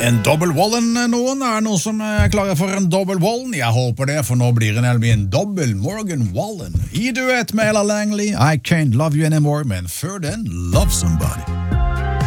En dobbel Wallen noen? Er det noen som er klare for en dobbel Wallen? Jeg håper det, for nå blir det nemlig en dobbel Morgan Wallen. I duett med Ella Langley, I Can't Love You Anymore, men før den, Love Somebody.